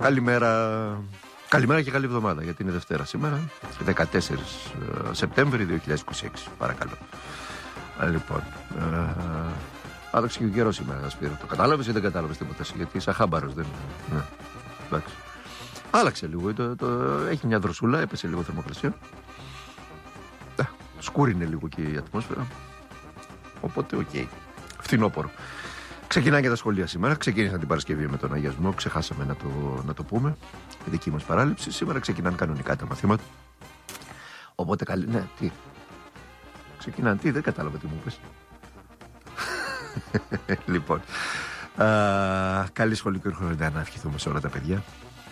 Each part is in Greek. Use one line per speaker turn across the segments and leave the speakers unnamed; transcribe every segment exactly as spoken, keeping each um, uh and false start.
Καλημέρα. Καλημέρα και καλή εβδομάδα, γιατί είναι Δευτέρα σήμερα, δεκατέσσερις Σεπτέμβρη δύο χιλιάδες είκοσι έξι. Παρακαλώ. Λοιπόν. Ε, άλλαξε και ο καιρός σήμερα, Σπύρο. Το κατάλαβες ή δεν κατάλαβες τίποτα? Γιατί είσαι αχάμπαρος, δεν είναι. Ναι. Εντάξει. Άλλαξε λίγο. Το, το, έχει μια δροσούλα, έπεσε λίγο θερμοκρασία. Ε, σκούρινε λίγο και η ατμόσφαιρα. Οπότε, οκ. Okay. Φθινόπορο. Ξεκινάνε και τα σχολεία σήμερα. Ξεκίνησαν την Παρασκευή με τον αγιασμό. Ξεχάσαμε να το, να το πούμε. Η δική μας παράληψη. Σήμερα ξεκινάνε κανονικά τα μαθήματα. Οπότε καλή. Ναι, τι. Ξεκινάνε τι, δεν κατάλαβα τι μου είπες. Λοιπόν. Α, καλή σχολική χρονιά να ευχηθούμε σε όλα τα παιδιά.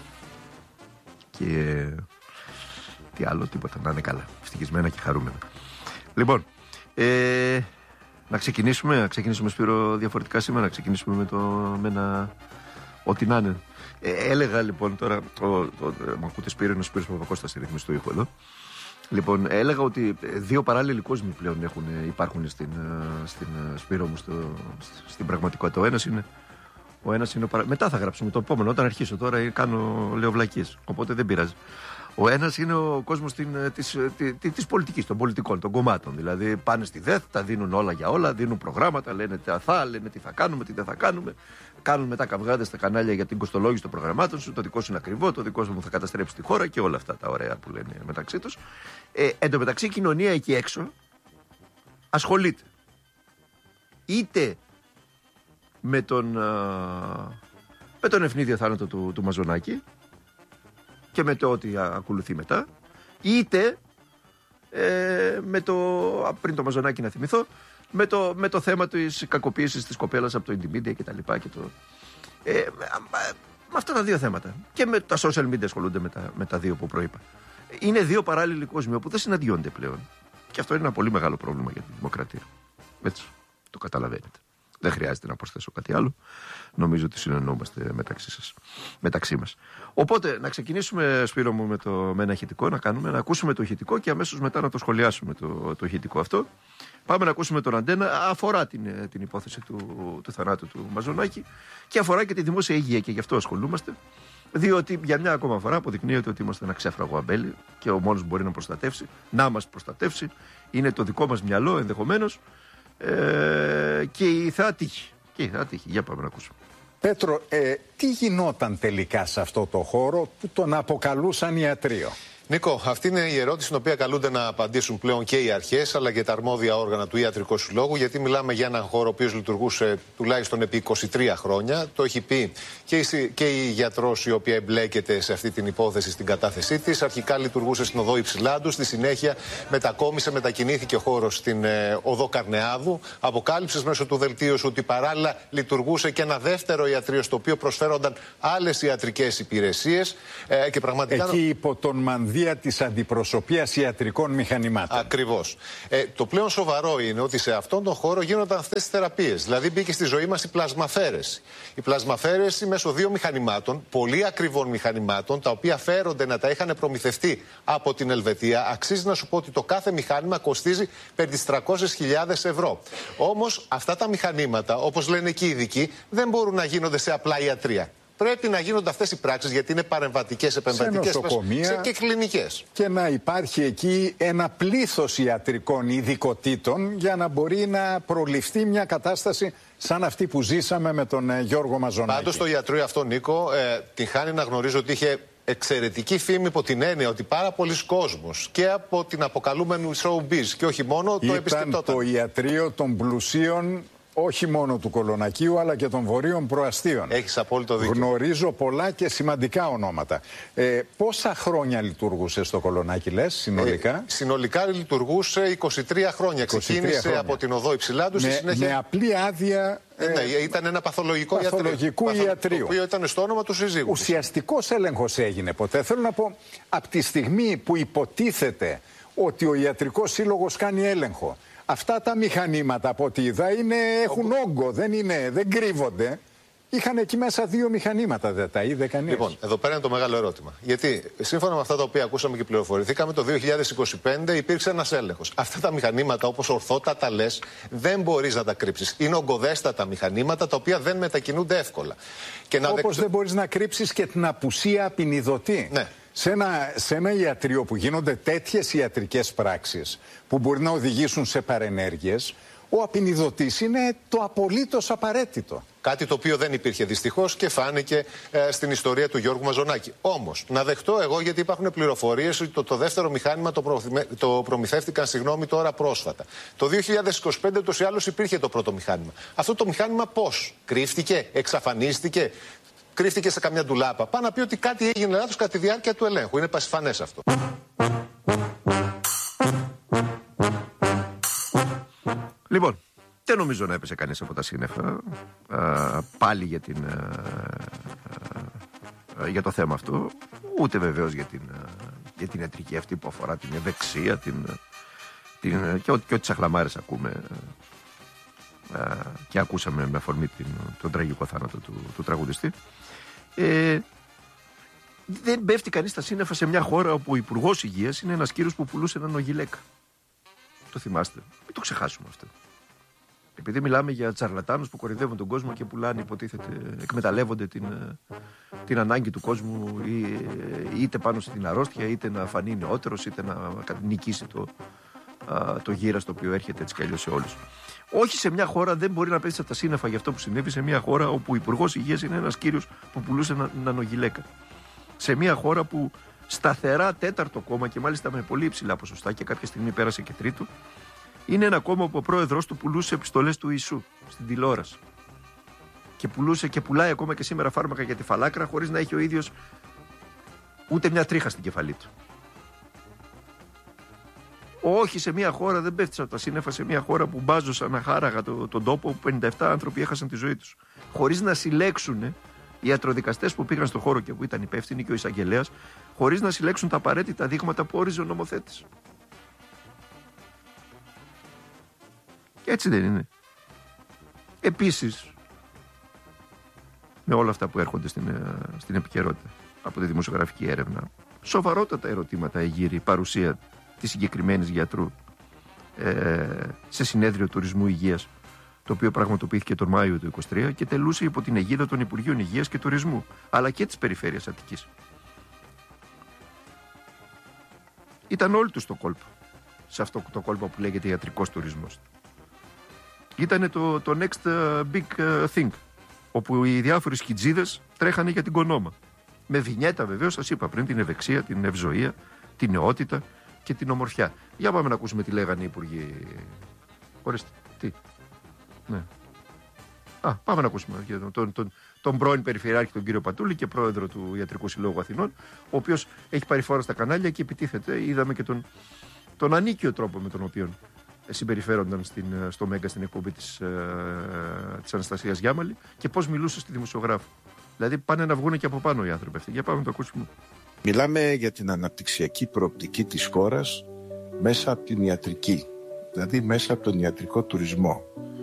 Και. Τι άλλο, τίποτα. Να είναι καλά. Ευτυχισμένα και χαρούμενα. Λοιπόν. Ε, να ξεκινήσουμε, να ξεκινήσουμε Σπύρο διαφορετικά σήμερα, να ξεκινήσουμε με, το, με ένα ό,τι να είναι. Ε, έλεγα λοιπόν τώρα, το, το, το, μου ακούτε Σπύρο, είναι ο Σπύρος Παπακώστας στη ρύθμιση του ήχου εδώ. Λοιπόν, έλεγα ότι δύο παράλληλοι κόσμοι πλέον έχουν, υπάρχουν στην, στην Σπύρο μου, στο, στην πραγματικότητα. Ο ένας είναι, ο ένας είναι ο παρα... Μετά θα γράψουμε το επόμενο, όταν αρχίσω τώρα κάνω λέω βλακίες, οπότε δεν πειράζει. Ο ένας είναι ο κόσμος της, της, της πολιτικής, των πολιτικών, των κομμάτων. Δηλαδή πάνε στη ΔΕΘ, τα δίνουν όλα για όλα, δίνουν προγράμματα, λένε τι θα, λένε τι θα κάνουμε, τι δεν θα κάνουμε. Κάνουν μετά καυγάδες στα κανάλια για την κοστολόγηση των προγραμμάτων σου. Το δικό σου είναι ακριβό, το δικό σου θα καταστρέψει τη χώρα και όλα αυτά τα ωραία που λένε μεταξύ τους. Ε, εν τω μεταξύ η κοινωνία εκεί έξω ασχολείται είτε με τον, με τον ευνίδιο θάνατο του, του Μαζονάκη και με το ό,τι ακολουθεί μετά, είτε ε, με το, πριν το Μαζονάκη να θυμηθώ, με το, με το θέμα της κακοποίησης της κοπέλας από το Indymedia και τα λοιπά και το, ε, με αυτά τα δύο θέματα. Και με τα social media ασχολούνται με τα, με τα δύο που προείπα. Είναι δύο παράλληλοι κόσμοι που δεν συναντιόνται πλέον. Και αυτό είναι ένα πολύ μεγάλο πρόβλημα για τη δημοκρατία. Έτσι, το καταλαβαίνετε. Δεν χρειάζεται να προσθέσω κάτι άλλο. Νομίζω ότι συνεννοούμαστε μεταξύ σας, μεταξύ μας. Οπότε, να ξεκινήσουμε, Σπύρο μου, με, το, με ένα ηχητικό, να κάνουμε, να ακούσουμε το ηχητικό και αμέσως μετά να το σχολιάσουμε το, το ηχητικό αυτό. Πάμε να ακούσουμε τον Αντένα. Αφορά την, την υπόθεση του, του θανάτου του Μαζονάκη και αφορά και τη δημόσια υγεία και γι' αυτό ασχολούμαστε. Διότι για μια ακόμα φορά αποδεικνύεται ότι είμαστε ένα ξέφραγο αμπέλι και ο μόνος που μπορεί να προστατεύσει, να μας προστατεύσει, είναι το δικό μας μυαλό ενδεχομένως. Ε, και η θεά τύχη. Και η θεά τύχη. Για πάμε να ακούσουμε.
Πέτρο, ε, τι γινόταν τελικά σε αυτό το χώρο που τον αποκαλούσαν ιατρείο?
Νίκο, αυτή είναι η ερώτηση στην οποία καλούνται να απαντήσουν πλέον και οι αρχές αλλά και τα αρμόδια όργανα του Ιατρικού Συλλόγου, γιατί μιλάμε για έναν χώρο ο οποίος λειτουργούσε τουλάχιστον επί είκοσι τρία χρόνια. Το έχει πει και η, και η γιατρός η οποία εμπλέκεται σε αυτή την υπόθεση στην κατάθεσή της. Αρχικά λειτουργούσε στην οδό Υψηλάντου, στη συνέχεια μετακόμισε, μετακινήθηκε ο χώρος στην ε, οδό Καρνεάδου. Αποκάλυψε μέσω του δελτίου ότι παράλληλα λειτουργούσε και ένα δεύτερο ιατρείο στο οποίο προσφέρονταν άλλες ιατρικές υπηρεσίες. Ε, και πραγματικά...
Εκεί υπό τον Μανδύα της Αντιπροσωπείας Ιατρικών Μηχανημάτων.
Ακριβώς. Ε, το πλέον σοβαρό είναι ότι σε αυτόν τον χώρο γίνονταν αυτές τις θεραπείες. Δηλαδή μπήκε στη ζωή μας η πλασμαφέρεση. Η πλασμαφέρεση μέσω δύο μηχανημάτων, πολύ ακριβών μηχανημάτων, τα οποία φέρονται να τα είχαν προμηθευτεί από την Ελβετία. Αξίζει να σου πω ότι το κάθε μηχάνημα κοστίζει περί τις τριακόσιες χιλιάδες ευρώ. Όμως αυτά τα μηχανήματα, όπως λένε και οι ειδικοί, δεν μπορούν να γίνονται σε απλά ιατρεία. Πρέπει να γίνονται αυτές οι πράξεις γιατί είναι παρεμβατικές, επεμβατικές και κλινικές.
Και να υπάρχει εκεί ένα πλήθος ιατρικών ειδικοτήτων για να μπορεί να προληφθεί μια κατάσταση σαν αυτή που ζήσαμε με τον Γιώργο Μαζονάκη.
Πάντως το ιατρείο αυτό, Νίκο, ε, την χάνει να γνωρίζω ότι είχε εξαιρετική φήμη υπό την έννοια ότι πάρα πολλοί κόσμος και από την αποκαλούμενη showbiz και όχι μόνο το επισκεπτόταν.
Ήταν το ιατρείο των πλουσίων, όχι μόνο του Κολονακίου αλλά και των βορείων προαστίων.
Έχεις απόλυτο δίκιο.
Γνωρίζω πολλά και σημαντικά ονόματα. Ε, πόσα χρόνια λειτουργούσε στο Κολονάκι, λες, συνολικά?
Ε, συνολικά λειτουργούσε είκοσι τρία χρόνια.
είκοσι τρία
Ξεκίνησε
χρόνια.
από την οδό Υψηλάντου.
Με,
συνέχεια...
με απλή άδεια.
Ε, ναι, ήταν ένα παθολογικό
παθολογικού
ιατρείο.
ιατρίου.
Το οποίο ήταν στο όνομα του συζύγου.
Ουσιαστικός έλεγχος έγινε ποτέ? Θέλω να πω, από τη στιγμή που υποτίθεται ότι ο Ιατρικός Σύλλογος κάνει έλεγχο, αυτά τα μηχανήματα από ό,τι είδα είναι, έχουν όγκο, δεν, είναι, δεν κρύβονται. είχαν εκεί μέσα δύο μηχανήματα, δεν τα είδε κανείς?
Λοιπόν, εδώ πέρα είναι το μεγάλο ερώτημα. Γιατί σύμφωνα με αυτά τα οποία ακούσαμε και πληροφορηθήκαμε, το δύο χιλιάδες είκοσι πέντε υπήρξε ένας έλεγχος. Αυτά τα μηχανήματα, όπως ορθότατα λες, δεν μπορείς να τα κρύψεις. Είναι ογκοδέστατα μηχανήματα τα οποία δεν μετακινούνται εύκολα. Και να
όπως
δεξ...
δεν μπορείς να κρύψεις και την απουσία απεινιδωτή.
Ναι.
Σε ένα, σε ένα ιατρείο που γίνονται τέτοιες ιατρικές πράξεις που μπορεί να οδηγήσουν σε παρενέργειες, ο απεινιδωτής είναι το απολύτως απαραίτητο.
Κάτι το οποίο δεν υπήρχε δυστυχώς και φάνηκε ε, στην ιστορία του Γιώργου Μαζονάκη. Όμως, να δεχτώ εγώ, γιατί υπάρχουν πληροφορίες ότι το, το δεύτερο μηχάνημα το, προθυμε, το προμηθεύτηκαν συγγνώμη, τώρα πρόσφατα. Το δύο χιλιάδες είκοσι πέντε ούτως ή άλλως υπήρχε το πρώτο μηχάνημα. Αυτό το μηχάνημα πώς? Κρύφτηκε, εξαφανίστηκε, κρύφτηκε σε καμιά ντουλάπα? Πάει να πει ότι κάτι έγινε λάθος κατά τη διάρκεια του ελέγχου. Είναι πασιφανές αυτό.
Λοιπόν, δεν νομίζω να έπεσε κανείς από τα σύννεφα α, πάλι για, την, α, α, για το θέμα αυτό, ούτε βεβαίως για την, α, για την ιατρική αυτή που αφορά την ευεξία την, την, και, ό, και ό,τι τσαχλαμάρες ακούμε α, και ακούσαμε με αφορμή την, τον τραγικό θάνατο του, του τραγουδιστή. Ε, δεν πέφτει κανείς στα σύννεφα σε μια χώρα όπου ο Υπουργός Υγείας είναι ένας κύριος που πουλούσε έναν ογιλέκα. Το θυμάστε. Μην το ξεχάσουμε αυτό. Επειδή μιλάμε για τσαρλατάνους που κορυδεύουν τον κόσμο και πουλάνε, υποτίθεται, εκμεταλλεύονται την, την ανάγκη του κόσμου ή, είτε πάνω στην αρρώστια, είτε να φανεί νεότερος, είτε να νικήσει το, το γύρα στο οποίο έρχεται έτσι κι αλλιώς σε όλους. Όχι σε μια χώρα, δεν μπορεί να πέσει από τα σύννεφα για αυτό που συνέβη, σε μια χώρα όπου ο Υπουργός Υγείας είναι ένας κύριος που πουλούσε έναν ογιλέκα. Σε μια χώρα που σταθερά τέταρτο κόμμα και μάλιστα με πολύ υψηλά ποσοστά και κάποια στιγμή πέρασε και τρίτο, είναι ένα κόμμα που ο πρόεδρος του πουλούσε επιστολές του Ιησού στην τηλεόραση. Και πουλούσε και πουλάει ακόμα και σήμερα φάρμακα για τη φαλάκρα χωρίς να έχει ο ίδιος ούτε μια τρίχα στην κεφαλή του. Όχι σε μια χώρα, δεν πέφτει από τα σύννεφα, σε μια χώρα που μπάζωσαν αχάραγα το, τον τόπο, που πενήντα επτά άνθρωποι έχασαν τη ζωή τους. Χωρίς να συλλέξουν οι ιατροδικαστές που πήγαν στον χώρο και που ήταν υπεύθυνοι και ο εισαγγελέας, χωρίς να συλλέξουν τα απαραίτητα δείγματα που όριζε ο νομοθέτης. Και έτσι δεν είναι? Επίσης, με όλα αυτά που έρχονται στην, στην επικαιρότητα από τη δημοσιογραφική έρευνα, σοβαρότατα ερωτήματα εγείρει η παρουσία της συγκεκριμένης γιατρού ε, σε συνέδριο τουρισμού υγείας, το οποίο πραγματοποιήθηκε τον Μάιο του είκοσι τρία και τελούσε υπό την αιγίδα των Υπουργείων Υγείας και Τουρισμού, αλλά και της Περιφέρειας Αττικής. Ήταν όλοι τους στο κόλπο, σε αυτό το κόλπο που λέγεται ιατρικός τουρισμός. Ήτανε το, το next big thing, όπου οι διάφοροι σκιτζίδες τρέχανε για την κονόμα. Με βινιέτα βεβαίως, σας είπα πριν, την ευεξία, την ευζοία, την νεότητα και την ομορφιά. Για πάμε να ακούσουμε τι λέγανε οι υπουργοί. Ορίστε, τι. Ναι. Α, πάμε να ακούσουμε τον, τον, τον, τον πρώην Περιφερειάρχη, τον κύριο Πατούλη και πρόεδρο του Ιατρικού Συλλόγου Αθηνών, ο οποίος έχει πάρει φόρα στα κανάλια και επιτίθεται. Είδαμε και τον, τον ανίκιο τρόπο με τον οποίο συμπεριφέρονταν στην, στο Μέγκα στην εκπομπή της, ε, της Αναστασίας Γιάμαλη και πώς μιλούσε στη δημοσιογράφο. Δηλαδή πάνε να βγουν και από πάνω οι άνθρωποι αυτοί. Για πάμε να το ακούσουμε.
Μιλάμε για την αναπτυξιακή προοπτική της χώρας μέσα από την ιατρική, δηλαδή μέσα από τον ιατρικό τουρισμό.